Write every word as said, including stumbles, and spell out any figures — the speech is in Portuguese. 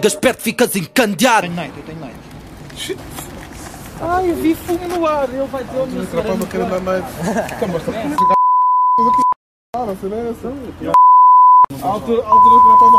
Gasperto ficas encandeado. Tenho night, eu tenho night. Ai, vi fumo no ar, ele vai dizer onde eu não quero dar night. Calma, você não é essa? A altura, a altura que rapaz